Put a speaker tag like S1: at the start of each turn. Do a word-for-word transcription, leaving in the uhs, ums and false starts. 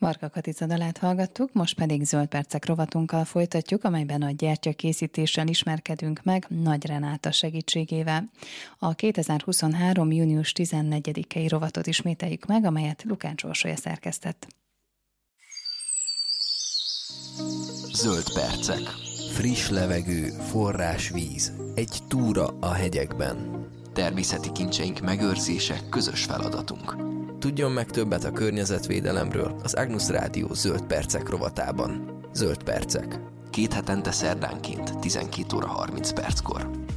S1: Varga Katica dalát hallgattuk, most pedig Zöld percek rovatunkkal folytatjuk, amelyben a gyertyakészítéssel ismerkedünk meg Nagy Renáta segítségével. A kétezer-huszonhárom. június tizennegyedikei rovatot ismételjük meg, amelyet Lukács Orsolya szerkesztett.
S2: Zöld percek.
S3: Friss levegő, forrás víz, egy túra a hegyekben.
S2: Természeti kincseink megőrzése közös feladatunk.
S3: Tudjon meg többet a környezetvédelemről az Agnus Rádió Zöld percek rovatában. Zöld percek.
S2: Két hetente szerdánként tizenkét óra harminc perckor.